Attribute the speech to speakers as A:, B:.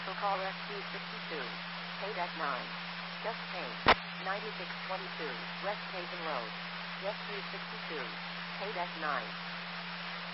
A: So call SQ62. Paid at 9. Just change. 9622 West Haven Road. SQ62. Paid at 9.